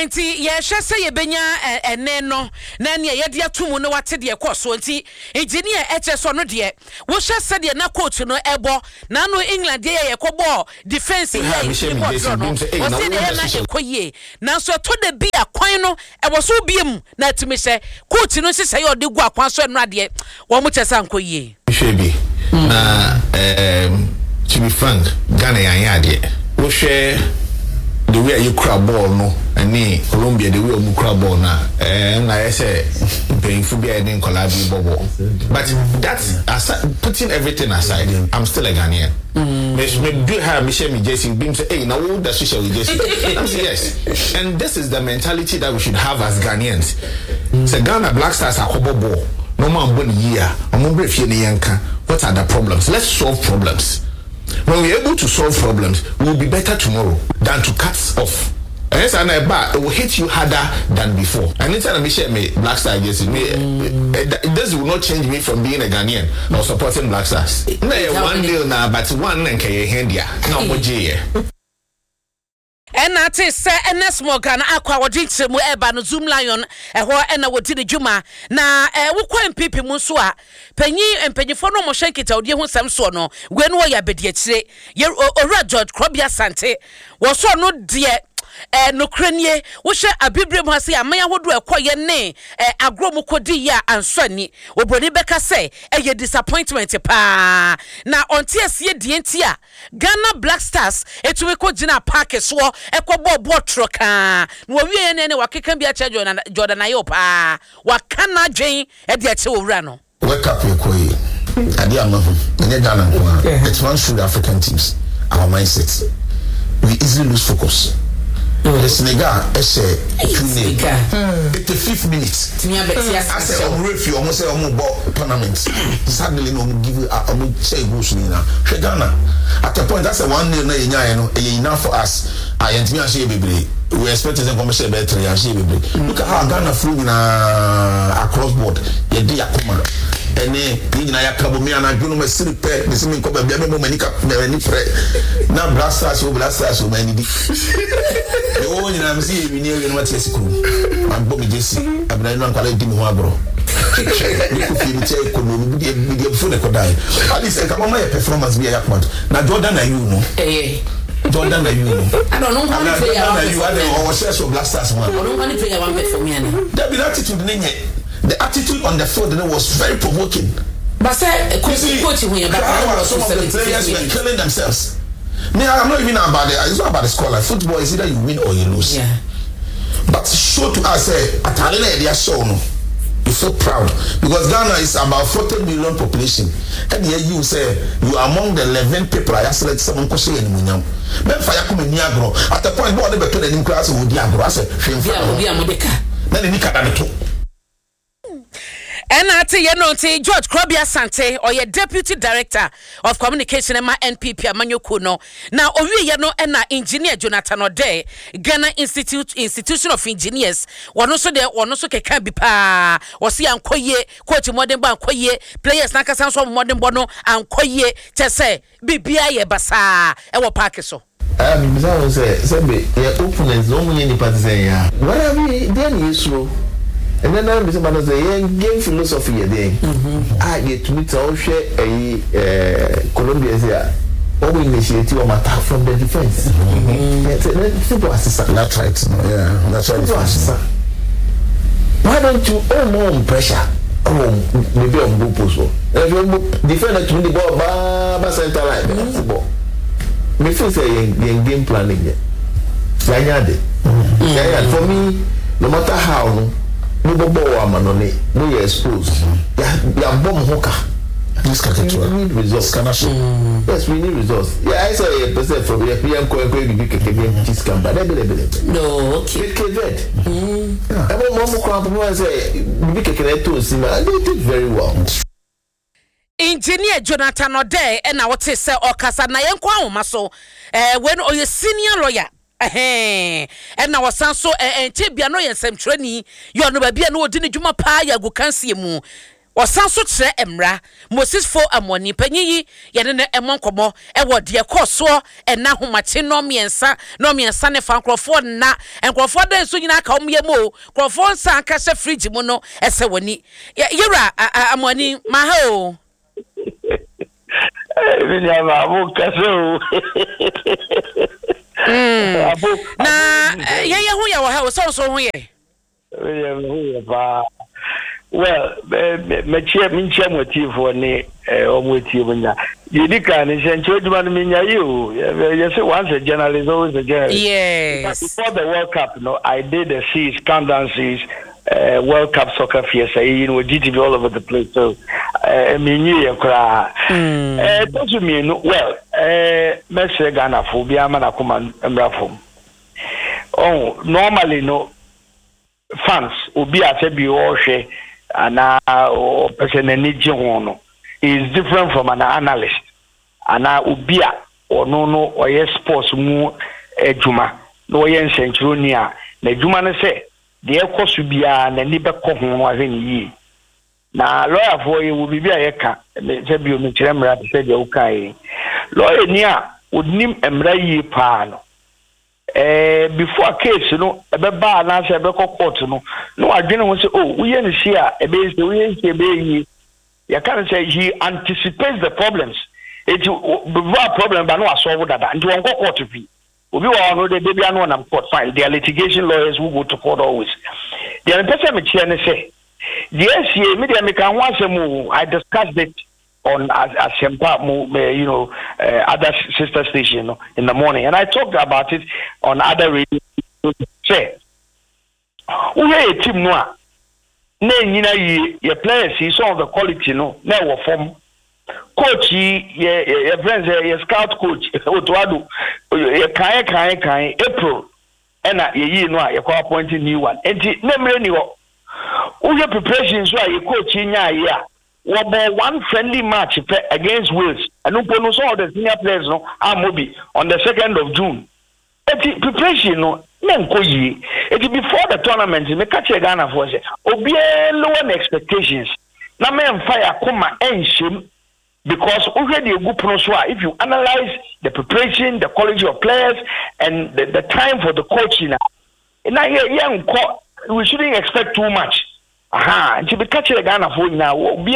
enti ye hwe se ye benya ene no na ne ye de atomu no wate de koso enti engineer eche so no de wo hwe se de na coach no ebo na no England de ye kobo defense here o se de na ekoye na so to de bia kwan no ebo so biem na timi se coach no se ye ode gu akwan so no ade wo mo chesa nkoye hwebi na to be frank Ghana yan ade wo hwe the way you crab ball no and Colombia the way you crab ball na I say paying for being in Colombia bubble but that's putting everything aside I'm still a Ghanaian me do have Michelle Jesse being say hey now what does she with Jesse I'm say yes and this is the mentality that we should have as Ghanaians so Ghana Black Stars are kobo ball no man born year I'm going to what are the problems let's solve problems. When we're able to solve problems, we'll be better tomorrow than to cut off. And yes, and it will hit you harder than before. And anytime I share me Black Stars against me, this will not change me from being a Ghanaian or supporting Black Stars. No, one deal now, but one and can you hand ya? No more J. And that is NS Morgan Aqua Wajinse mu eba no Zoom Lion ehwo ena wodi de dwuma na wo kwan pipi mu so a panyi empanyifo no mo hwenkita odi hu sam so no we no ya bedi akire ye ora George Krobia Sante wo so no de no kranie wo hwe abibrem ha se amanya hodo ekoye ne agromu kodi ya ansani oboni beka se eye disappointment pa na ontie se die ntia Ghana Black Stars etuwe ko gina park so ekobo botroka na owie ne wakeka bia cha Jordan ayo pa wakana dwen e de ache owura no wake up yekoyi ade amahu ne Ghana nko it's one should African teams our mindset we easily lose focus. The Senegal, it's the 5th minute. I say, I'm referee, almost say, I'm about tournament. Sadly, no, give you a say, goes now. Ghana, at the point, that's a 1-0 enough for us. I ain't me a shame, baby. We expected them to say better. Look at how Ghana flew across board. You did a command. And then I come me and I do my silly pet. The same cover, be a moment, now Black Stars, so many. Oh, you know, I'm seeing you near what is cool. I'm Bobby Jesse. I'm not going to do more, bro. You could feel it, could be a full echo die. At least, come on, my performance be a yakman. Now, Jordan, you know. Jordan, you know. I don't know how to play. You had our shares of Black Stars. I don't want to play one bit for me. There be attitude, the attitude on the field was very provoking. But say, coaching when you're back, some of the players were killing themselves. Me, I'm not even about it's not about the score. Like football is either you win or you lose. Yeah. But show to us, at Arena, show no. You feel proud because Ghana is about 40 million population. And here you say you are among the 11 people I select someone ko say anymunyam. Men fire come ni agro. At the point what they better than class wo di agro say hwemfa. Bi amodeka. Na ni kada ne to. Enati yenonti George Krobia Sante or your deputy director of communication ema NPP Amanyoko no na owie ye no na engineer Jonathan Ode Ghana Institution of Engineers wono so keka bi pa wo se ankoye coach modern ba ankoye players na kasa so modern bono ankoye chese bibia ye basa e wo park so Mizao say be your opponents no money ni party say ya whatever then you slow. And then I'm saying, game philosophy again. I get to meet our share Colombia here. All we initiate your matter from the defense. Simple assistant. That's right. Yeah, that's right. Why don't you own more pressure? Oh, maybe on go post. If you defend to the ball, Baba center line, football. Me feel say game planning. For me, no matter how. No manone, no exposed. Ya bomb hoka. We need results. Yes, we need results. Yeah, I saw a person from the PM going to be this camera. No, okay. I want more crap. Say, we can to see. I did very well. Engineer Jonathan Ode, and I would say, Okasa na yenkwa umaso. When or your senior lawyer. And now so and Tibia no yen sem training, you are no baby no didn't juma pa ya go can see mu. Osan so kyerɛ emra Moses fo amoni panyi yɛne ne emonkomo ɛwɔ de ekoso ɛna homache no miensa ne fa nkrofo na nkrofo da nso nyina aka omye mo nkrofo nsa aka hye fridge mu no ɛsɛ wani yɛra amoni ma ha o Vinyama abu kaso na yeye ho ya wɔ ha o so ho ye well me chia motive ne omotie munya yedika ne senche duma no menya you say once a journalist always a journalist. Yes, before the World Cup I did the seas countdown seas World Cup soccer fiesta GTV all over the place so me knew you cry don't me no well message Ghana for bia mana kuma emrafom oh normally no fans obi asebi o hwe ana o person ani je ho no is different from an analyst ana obi a ono no oye sports mu adwuma no oye nsentroni a na adwuma no se de ekoso bia na ni be ko ho ahwe ni yi na lawyer for you will be a ka se bi o mi kire mra se de o kai lawyer ni a onim emra yi pa no before case no ebe ba na se ebe court no adwene ho se we ye ni see a ebe se we ye be yi ya can say he anticipates the problems it before problem ba no solve that and won court fi obi wa no de be anu na court fine there are litigation lawyers who go to court always the person me chia ne say yes ye me dey me kan ho asem I discussed it on Asempa, other sister station in the morning, and I talked about it on other radio. Say, we are a team noa. Your players see some of the quality now form. Coach, your friends, your scout coach, Otuado, your kai April, and you know you're appointing new one. And never any your preparations why you coach in your one friendly match against Wales. And no some of the senior players Mobi on the 2nd of June. Preparation before the tournament, me catch Ghana for say obi lower expectations. Na me fire come and shame because already a good pronounce if you analyze the preparation, the quality of players, and the time for the coaching. We shouldn't expect too much. To be catching Ghana for now,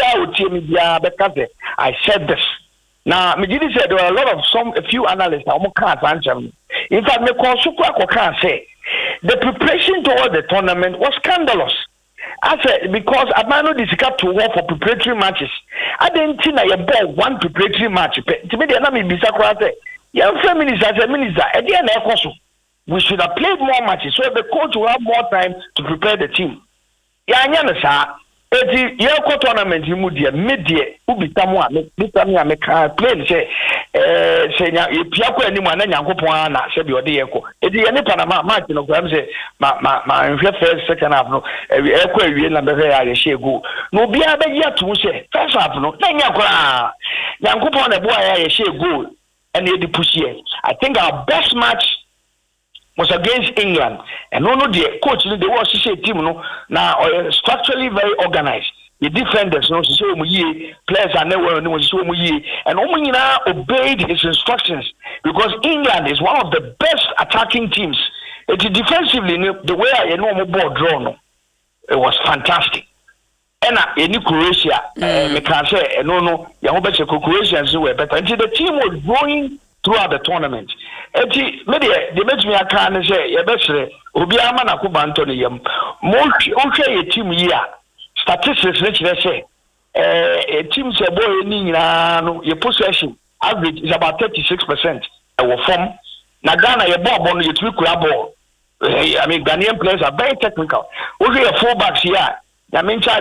I said this. Now, me said there were a few analysts. In fact, me can say the preparation toward the tournament was scandalous. I said because Abano discussed to work for preparatory matches. I didn't think I bought one preparatory match. To me, the enemy be sacred. Young feminists as a minister, at the end, we should have played more matches so the coach will have more time to prepare the team. Yanya sa eti ye ko tournament mu de medie ubitamu a me ka play say nya e pia ko ani mu na Nyankopon na se bi ode ye ko eti ye ne Panama match no ko am say ma nhwe first second half no e ko awie na be ya ye she go no bia be ya to say first half no na nya ko Nyankopon na bo ya ye she go and e di push here. I think our best match was against England, and no, the coach, they were a team, now structurally very organized. The defenders, players are never, and Omina obeyed his instructions because England is one of the best attacking teams. Defensively, the way I know ball drawn, it was fantastic. And in Croatia, me can say, Croatians were better. Until the team was growing throughout the tournament. The match me can say, Yabesre, Obiama Nakuba Anthony Yam. Most okay, team year statistics, let's say, a team say, boy, your possession average is about 36%. Our form. Nagana, your ball on your 3 ball. I mean, Ghanaian players are very technical. Okay, a fullbacks here. Yamincha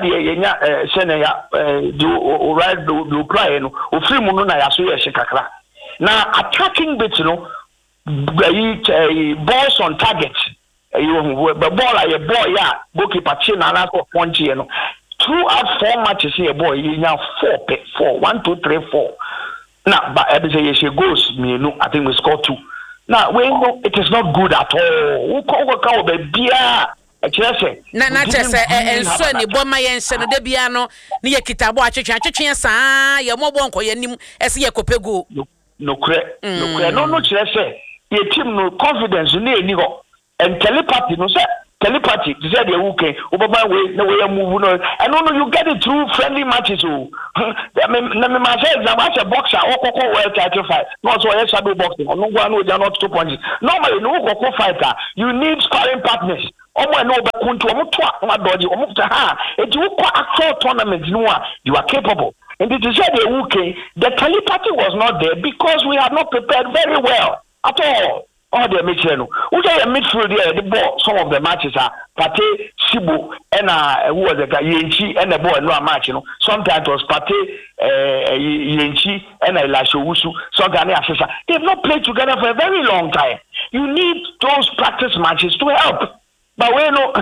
do right do play no free mu na yaso ye shikakra na attacking bit balls on target the ball a ball ya goalkeeper chin na so punch no throughout 4 matches here boy you now 4 1 2 3 4 now but every say she goes me no I think we score 2 now we know it is not good at all who can be bia na chese enso ni boma yense no da bia no ne ye kitabo atwetwe saa ye mo bonko ye nim ese ye kopego no chese ye team no confidence no eni ho and telepathy no say telepathy to say the okay obaba we na we move no and no you get it through friendly matches oh me say exam as a boxer okoko world title fight no so yes shadow boxing no go no they not 2 points normally no okoko fighter you need sparring partners omo no be kuntu omo to ma dodge omo to ha enti wo kwa actual tournament no you are capable and it is said the telepathy was not there because we had not prepared very well at all the midfield. We say a midfield there, the ball, some of the matches are Pate, Sibu, and who was the guy, Yenchi, and the ball, no match, Sometimes it was Pate, Yenchi, and Elisha Wusu, sometimes they have not played together for a very long time. You need those practice matches to help. But we know,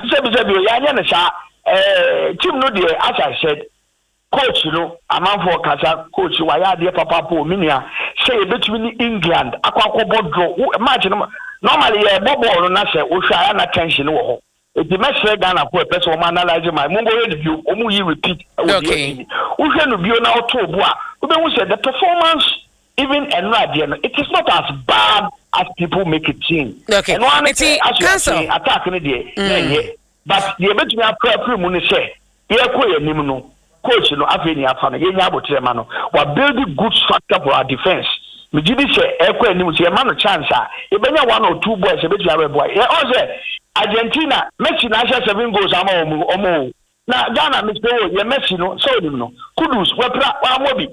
team no dear, as I said, coach, a man for Casa, coach, why are dear Papa Minia, say between England, Aqua imagine normally a bubble or Nasa, which I am attention. If the mess Ghana for a person analyzing my Mongo review, you repeat. Okay. We can review now to Bois. We said the performance, even and it is not as bad as people make it seem. Okay. And one cancel attack in the day. But the between our prayer moon say, here, coach no afeni afa no yenya abotrema no we build good structure for our defense me give say ekwa anim say ma no chance e benya 1 or 2 boys e betu abeboy e o say Argentina Messi na 7 goals ama omo na Ghana me say ye Messi no so dim no Kudus we pra amobi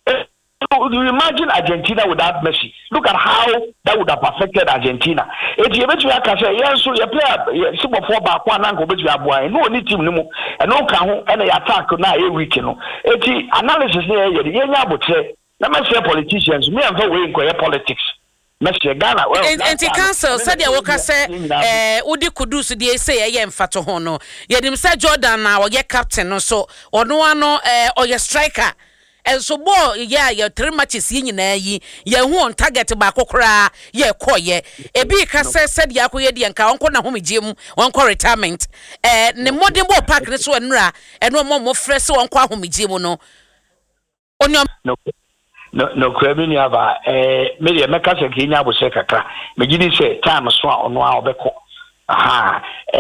you imagine Argentina without Messi. Look at how that would have affected Argentina. If you bet you can say yes, so you play super 4 back one and go bet you are boy. No need team no and no can any attack now a week no. It's analysis there. You but say let me say politicians. Me and we in politics. Messi Ghana. Well, and council said the worker say Udi Kudus the say ye mfato ho no. Ye dim say Jordan na ye captain no so ono ano or ye striker. And so ball your 3 matches yin na yi ye hu on target ba kokora ye koye e bi ka said ya koye de nka onko na homegem onko retirement ne modern ball park ne so enra eno mo fresh onko ahomegem no onyom no krabi ni aba me de meka se kinya abose kakra me gidi se time so ono a obeko aha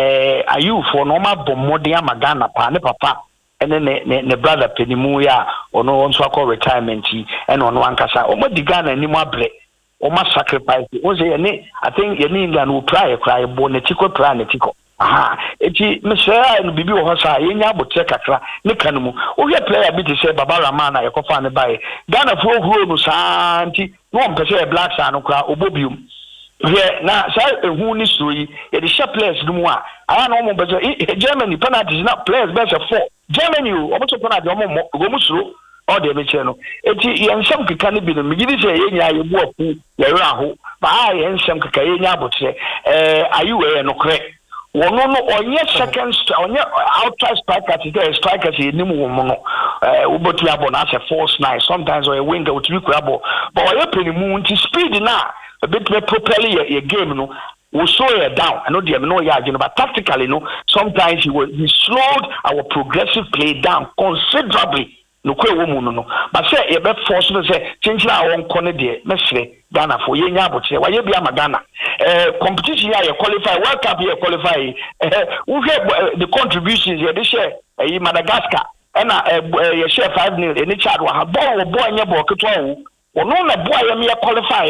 ayu for no ma bomode amagana pa ne papa and then the brother Penimu ya ono onso akọ retirement and ono ankasa o madi Ghana ni mo abre o ma sacrifice o say I think ye ni England will cry bonetiko try netiko aha eti mesra no bibi wo hosa ye nya abotre kakra ne kanumu o hwe player bi te say Baba Rahman na ye kofa ne bae Ghana fo huro no santi no mpese black san no kra obobium yeah, now who needs to the share players do more. I don't know but Germany penalty is not players best of 4. Germany almost penalty go all the channel. It some can be the beginning say you walk you but I and some but say are you no correct? One no on your second on your outside strikers in Nimu but we have on as a false 9 sometimes or a winger with you but I open the moon to speed now. A bit more properly a game, will slow it down. I know they have no yard, but tactically, sometimes he slowed our progressive play down considerably. No, but say a bit forced to say, change our own corner there, Messi, Ghana for Yenya, but say, why you be a Ghana? Competition here, you qualify, World Cup here, qualify. We have the contributions here, they share Madagascar, and you share 5-0 in each other. Boy, and your boy, ono na boy ya me qualify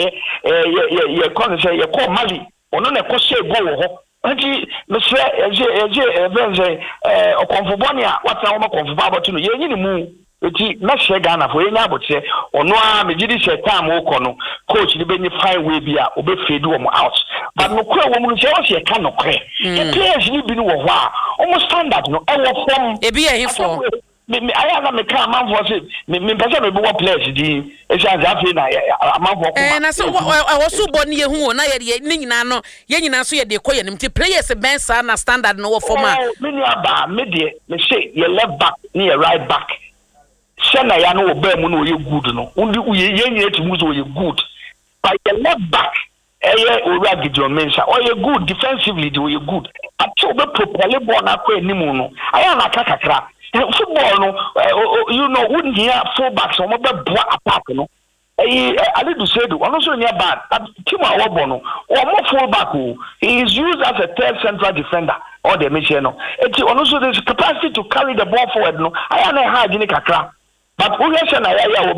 ye kon say ye call Mali ono na ko say goal ho anti me say eje okonfoboni a wata wo makonfoba abotu no ye nyini mu eti na she Ghana fo ye nya abote ono a me gidi she time wo kono coach ni benyi fine way bi a obe feed wo out but no kura wo mu say o se ka no kre the players ni bi no wo ho a almost standard no e wo form e bi e for I have a car man for it. Me person be one place di. E say afi na man for. Na so I was so born ye hu na ye ni nyina no. Ye nyina so ye de koye nim ti players ben sa na standard no form a. Me ni aba me de me say ye left back ni ye right back. Say na ya no oba mu no ye good no. Undi ye nyina ti mu so ye good. But ye left back Ora Gideon Mensah. Oh, you're good defensively. You're good. Until the properly born nimuno. I am a kakakra. Football, no, you know, wouldn't hear fullbacks or mobile apart, no. I need to say, I'm also near bad. Timo Awobono or more fullback who is used as a third central defender or the Michino. And also there's capacity to carry the ball forward. No, I am a hard in Kakra. But we have said I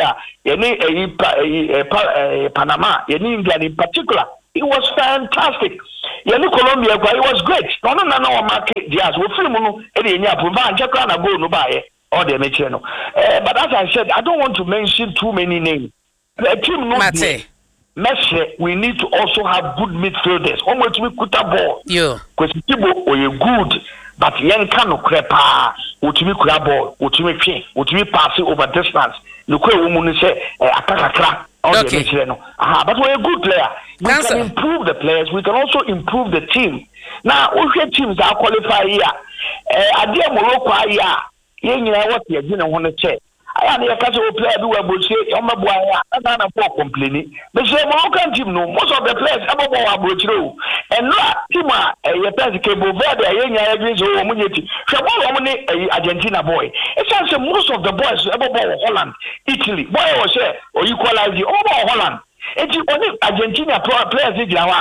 will Panama, England in particular. It was fantastic. Colombia, it was great. No, market Diaz. We film no buy or the Michino. But as I said, I don't want to mention too many names. The team Messi, we need to also have good midfielders. Almost we put a ball. Yeah. Because people are good, but young cannot crepa. What we grab ball, what we pass it over distance. Look where women say attack. Okay. But we're a good player. We can improve the players. We can also improve the team. Now, all teams are qualified here. Adia Morocco here. You know what you're doing. I want to say. I am a casual player who will say, I'm a boy, I'm a poor complaining. But say, Moroccan team, no, most of the players have a boy through. And not Tima, a Cabo Verde, a young Argentina, Argentina boy. It sounds most of the boys ever born Holland, Italy, boy or say, or equalize the over Holland. It's only Argentina players in Java.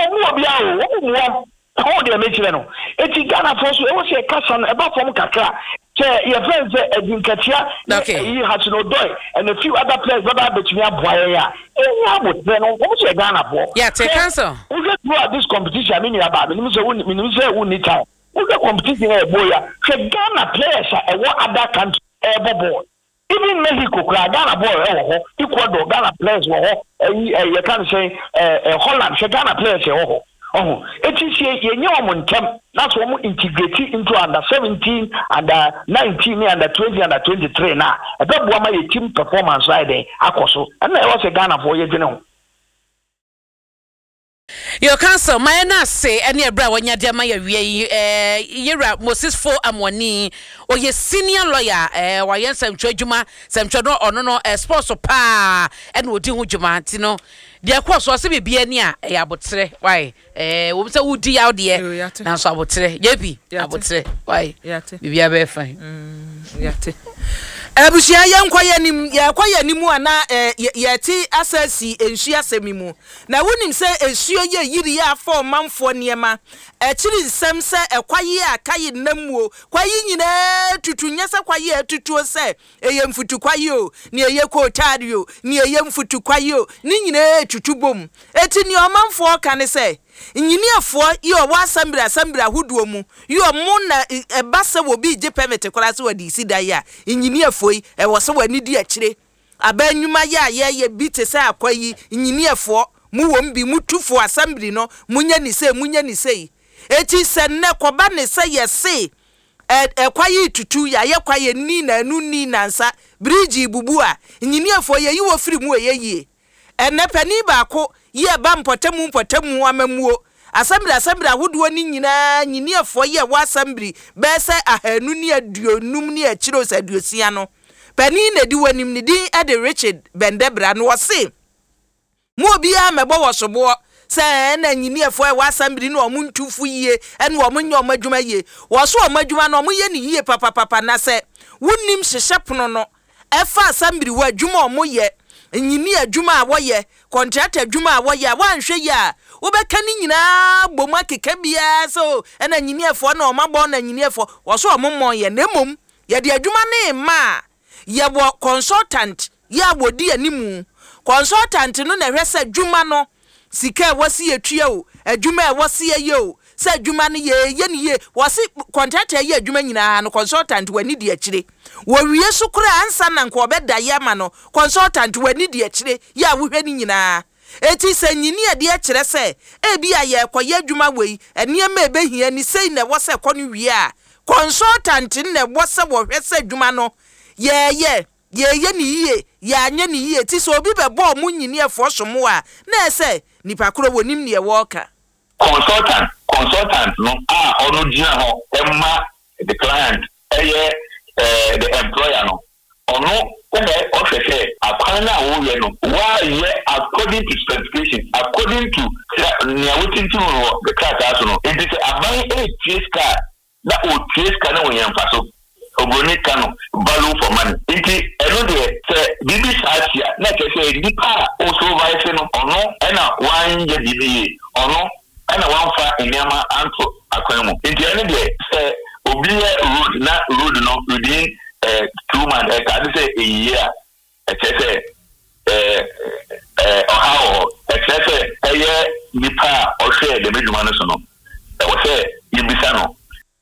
How they make it? It's Ghana first. I was a cousin about from Kakra. Your friends Edwin Katia, he has no doy, and a few other players, but I bet you have Boya. What's a Ghana for? Yeah, take answer. We get through this competition. I mean, about we need time. We get competition in Boya. Ghana players are what other country ever born. Even Mexico, Ghana boy, Ecuador, Ghana players were. You can't say Holland, Ghana players. Oh, it is a that's what we integrate into under 17, under 19, under 20, under 23 now. I don't want my team performance right there. And I was a Ghana for you know. Your counsel, my say any bra when you're Maya Yera Moses for Amwani or your senior lawyer, why yes, some Juma, some children or no sports or pa and would do Juma, you know. Dear course was to be near a would say, why, what's a woody out there? Now, so I would say, Yebi, I would say, why, be a very fine. Abushia yan kwaya ni mu ana yeti asasi enhia semimu na wonim se ensuo ye yiri ya for manfo niema chiri nsem se ekwaye akaye namuo kwaye nyina tutunya se kwaye tutuo se eye mfutu kwaye o ni eye kotario ni eye mfutu kwaye o ni nyina tutubom eti ni omanfo kan se nyiniafo ye o asambra huduo mu ye o mu na ebase wo bi je permit kwala se wadi sida ya nyiniafo yi wo se wani di akire abanwuma ya ye bi te se akwayi nyiniafo mu wom bi mutufo assembly no munya ni se eti se ne koba ne se yese kwayi tutu ya ye kwaye ni na anu ni nansa bridge bubu a nyiniafo ye yi wo firi mu ye ene pani ba ko ye ba mpotemu amamuo assembly ahodo ni nyina nyiniafo ye wa assembly be se ahanu ni aduonum ni akiro saduosia no pani na di wanim ni din ade Richard Bendebra no wose mu obi a mebo wosobo se na nyiniafo wa assembly no omuntufu yie ene omunyo omadwuma yie woso omadwuma no omuye ni yie papa na se wonnim hyehyepono no efa assembly wa adwuma omoye nyini adwuma a woye contract adwuma a woye wanhwe ya wobeka ni nyina bomu akeka bia so ena nyini afo na omabo na nyini afo woso omomon ye na mom ye de adwuma ne ma ye wo consultant ya wodi animu consultant no na hwese adwuma no sika wasi etua o adwuma wasi ye o se adwuma no ye ni ye wasi contract ye adwuma nyina no consultant wani di akire wo wie so kura ansa na nko obeda ye ma no consultant wani di akire ya wohwe ni nyina eti se nyini ade akire se ebi aye kwaye adwuma wei eniema ebehia ni sei na wo se kono wie a consultant na wo se wo hwe se adwuma no ye ni yie ya anya ni yie ti so obi be bo mu nyini efo somo a na ese nipa kro wonim ne ye woka consultant no ono dia ho emma the client the employer no ono say akwana wo ye no why according to specifications according to wetin ti no the class no it is aban 8 car that o 3 car na won yamfa so obroni kanu value for money nti eno de say bibi sasia na ke say dipa o supervise no ono na wan je bibi ono na wan fa enyama anto akwan mu nti eno de say obi road na road no within 2 months I say a year say how say nipa o share the medjuma no so no e wo say yibisa no